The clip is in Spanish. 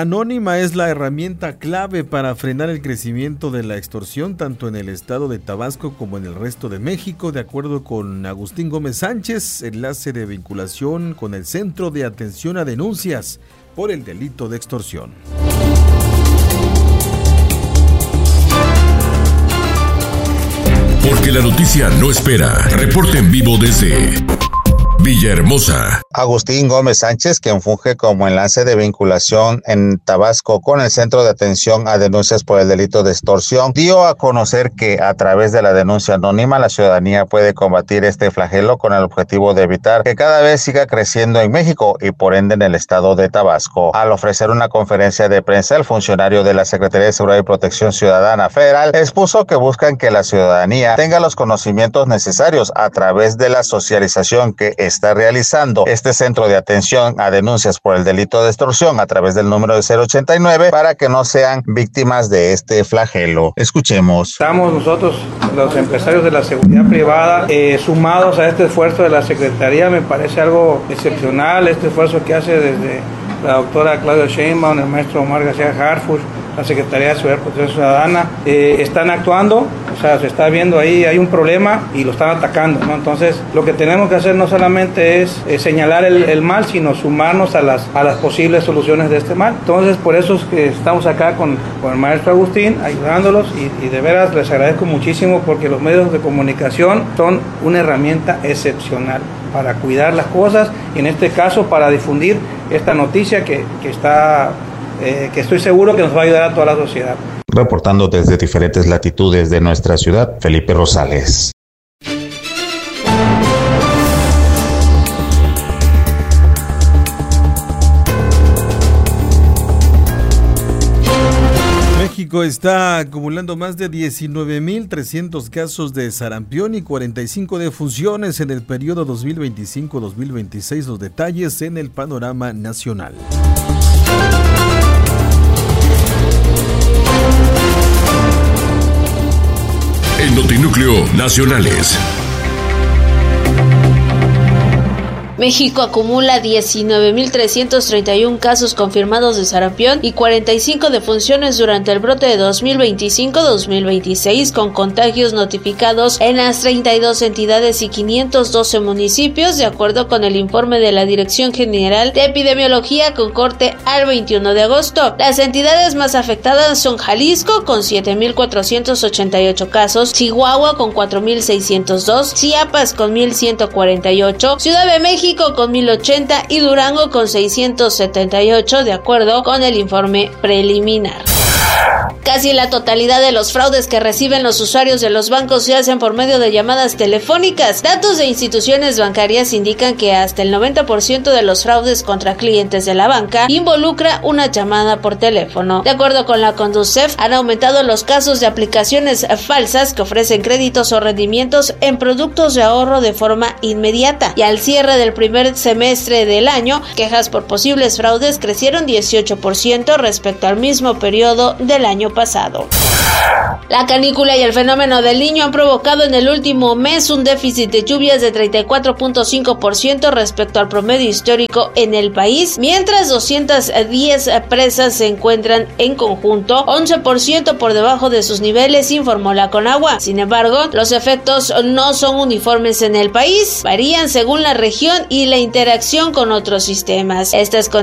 anónima es la herramienta clave para frenar el crecimiento de la extorsión tanto en el estado de Tabasco como en el resto de México, de acuerdo con Agustín Gómez Sánchez, enlace de vinculación con el Centro de Atención a Denuncias por el delito de extorsión. Porque la noticia no espera. Reporte en vivo desde Villahermosa. Agustín Gómez Sánchez, quien funge como enlace de vinculación en Tabasco con el Centro de Atención a Denuncias por el delito de extorsión, dio a conocer que a través de la denuncia anónima la ciudadanía puede combatir este flagelo con el objetivo de evitar que cada vez siga creciendo en México y por ende en el estado de Tabasco. Al ofrecer una conferencia de prensa, el funcionario de la Secretaría de Seguridad y Protección Ciudadana Federal expuso que buscan que la ciudadanía tenga los conocimientos necesarios a través de la socialización que está realizando este Centro de Atención a Denuncias por el delito de extorsión a través del número de 089 para que no sean víctimas de este flagelo. Escuchemos. Estamos nosotros, los empresarios de la seguridad privada, sumados a este esfuerzo de la Secretaría. Me parece algo excepcional este esfuerzo que hace desde la doctora Claudia Sheinbaum, el maestro Omar García Harfuch, la Secretaría de Seguridad y Protección Ciudadana. Están actuando, o sea, se está viendo ahí, hay un problema y lo están atacando, ¿no? Entonces, lo que tenemos que hacer no solamente es señalar el mal, sino sumarnos a las posibles soluciones de este mal. Entonces, por eso es que estamos acá con el maestro Agustín, ayudándolos y de veras les agradezco muchísimo porque los medios de comunicación son una herramienta excepcional para cuidar las cosas y en este caso para difundir esta noticia que estoy seguro que nos va a ayudar a toda la sociedad. Reportando desde diferentes latitudes de nuestra ciudad, Felipe Rosales. México está acumulando más de 19,300 casos de sarampión y 45 defunciones en el periodo 2025-2026. Los detalles en el panorama nacional. En Notinúcleo Nacionales. México acumula 19,331 casos confirmados de sarampión y 45 defunciones durante el brote de 2025-2026, con contagios notificados en las 32 entidades y 512 municipios, de acuerdo con el informe de la Dirección General de Epidemiología con corte al 21 de agosto. Las entidades más afectadas son Jalisco, con 7,488 casos, Chihuahua, con 4,602, Chiapas, con 1,148, Ciudad de México, con 1,080 y Durango con 678, de acuerdo con el informe preliminar. Casi la totalidad de los fraudes que reciben los usuarios de los bancos se hacen por medio de llamadas telefónicas. Datos de instituciones bancarias indican que hasta el 90% de los fraudes contra clientes de la banca involucra una llamada por teléfono. De acuerdo con la Conducef, han aumentado los casos de aplicaciones falsas que ofrecen créditos o rendimientos en productos de ahorro de forma inmediata. Y al cierre del primer semestre del año, quejas por posibles fraudes crecieron 18% respecto al mismo periodo del año pasado. La canícula y el fenómeno del Niño han provocado en el último mes un déficit de lluvias de 34.5% respecto al promedio histórico en el país, mientras 210 presas se encuentran en conjunto 11% por debajo de sus niveles, informó la Conagua. Sin embargo, los efectos no son uniformes en el país, varían según la región y la interacción con otros sistemas. Estas